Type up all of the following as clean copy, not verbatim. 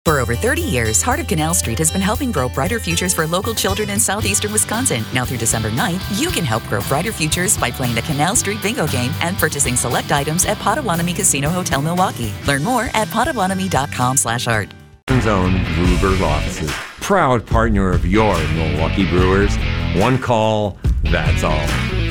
For over 30 years, Heart of Canal Street has been helping grow brighter futures for local children in southeastern Wisconsin. Now through December 9th, you can help grow brighter futures by playing the Canal Street Bingo game and purchasing select items at Potawatomi Casino Hotel Milwaukee. Learn more at potawatomi.com/art. Own Gruber offices. Proud partner of your Milwaukee Brewers. One call, that's all.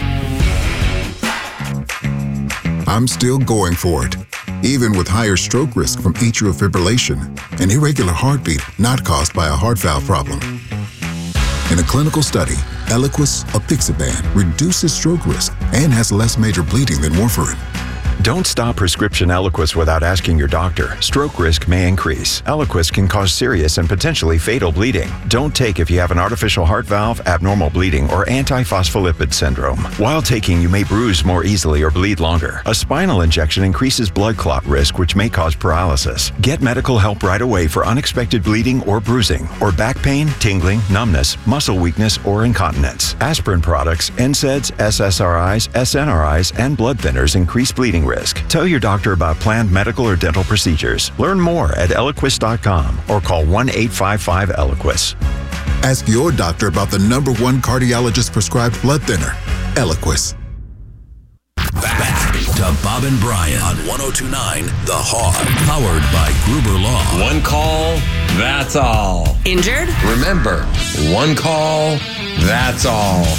I'm still going for it, even with higher stroke risk from atrial fibrillation, an irregular heartbeat not caused by a heart valve problem. In a clinical study, Eliquis apixaban reduces stroke risk and has less major bleeding than warfarin. Don't stop prescription Eliquis without asking your doctor. Stroke risk may increase. Eliquis can cause serious and potentially fatal bleeding. Don't take if you have an artificial heart valve, abnormal bleeding, or antiphospholipid syndrome. While taking, you may bruise more easily or bleed longer. A spinal injection increases blood clot risk, which may cause paralysis. Get medical help right away for unexpected bleeding or bruising, or back pain, tingling, numbness, muscle weakness, or incontinence. Aspirin products, NSAIDs, SSRIs, SNRIs, and blood thinners increase bleeding risk. Tell your doctor about planned medical or dental procedures. Learn more at Eliquis.com or call 1-855-ELIQUIS. Ask your doctor about the #1 cardiologist prescribed blood thinner, Eliquis. Back to Bob and Brian on 102.9 The Hog, powered by Gruber Law. One call, that's all. Injured? Remember, one call, that's all.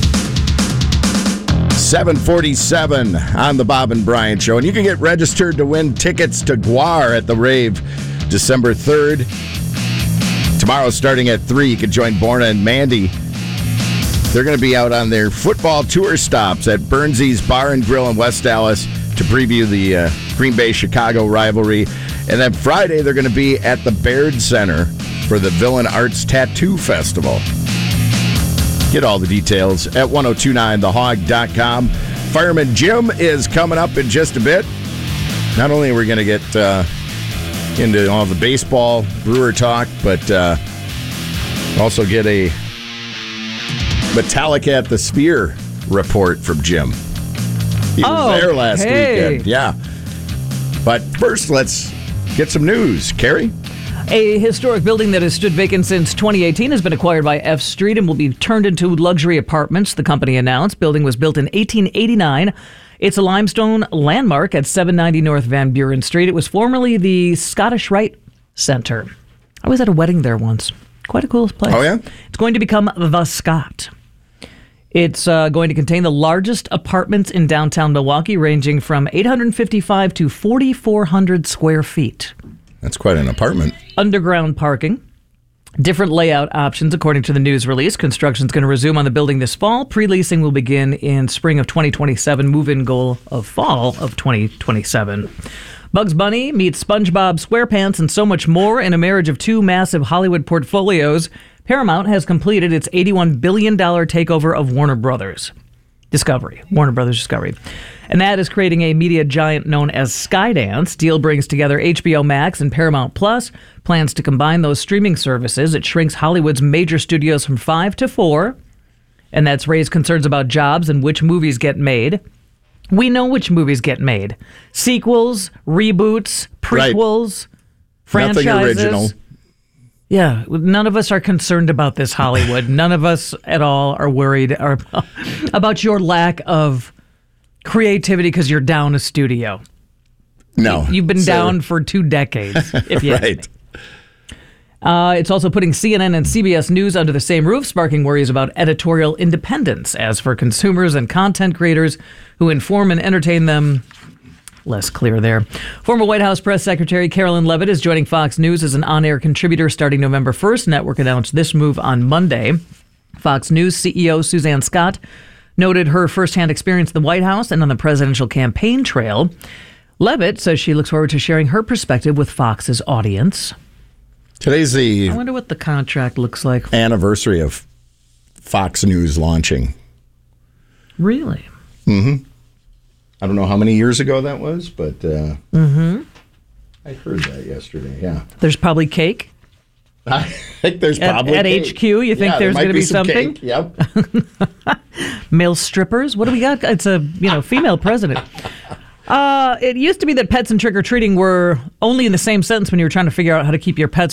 7:47 on the Bob and Brian Show. And you can get registered to win tickets to GWAR at the Rave December 3rd. Tomorrow starting at 3, you can join Borna and Mandy. They're going to be out on their football tour stops at Burnsy's Bar and Grill in West Dallas to preview the Green Bay-Chicago rivalry. And then Friday, they're going to be at the Baird Center for the Villain Arts Tattoo Festival. Get all the details at 1029thehog.com. Fireman Jim is coming up in just a bit. Not only are we going to get into all the baseball, Brewer talk, but also get a Metallica at the Sphere report from Jim. He was there last weekend. Yeah. But first, let's get some news. Carrie? A historic building that has stood vacant since 2018 has been acquired by F Street and will be turned into luxury apartments, the company announced. Building was built in 1889. It's a limestone landmark at 790 North Van Buren Street. It was formerly the Scottish Rite Center. I was at a wedding there once. Quite a cool place. Oh, yeah? It's going to become the Scott. It's going to contain the largest apartments in downtown Milwaukee, ranging from 855 to 4,400 square feet. That's quite an apartment. Underground parking. Different layout options, according to the news release. Construction is going to resume on the building this fall. Pre-leasing will begin in spring of 2027. Move-in goal of fall of 2027. Bugs Bunny meets SpongeBob SquarePants and so much more in a marriage of two massive Hollywood portfolios. Paramount has completed its $81 billion takeover of Warner Brothers Discovery. And that is creating a media giant known as Skydance. Deal brings together HBO Max and Paramount Plus. Plans to combine those streaming services. It shrinks Hollywood's major studios from 5 to 4. And that's raised concerns about jobs and which movies get made. We know which movies get made. Sequels, reboots, prequels, franchises. Nothing original. Yeah, none of us are concerned about this, Hollywood. None of us at all are worried about your lack of creativity because you're down a studio. No. You've been down for 2 decades, if you ask me. It's also putting CNN and CBS News under the same roof, sparking worries about editorial independence. As for consumers and content creators who inform and entertain them, less clear there. Former White House Press Secretary Carolyn Leavitt is joining Fox News as an on-air contributor starting November 1st. Network announced this move on Monday. Fox News CEO Suzanne Scott noted her firsthand experience at the White House and on the presidential campaign trail. Leavitt says she looks forward to sharing her perspective with Fox's audience. Today's I wonder what the contract looks like. Anniversary of Fox News launching. Really? Mm-hmm. I don't know how many years ago that was, but I heard that yesterday, yeah. There's probably cake. I think there's probably at cake. HQ, you think there's going to be something? Cake. Yep. Male strippers? What do we got? It's a female president. It used to be that pets and trick-or-treating were only in the same sentence when you were trying to figure out how to keep your pets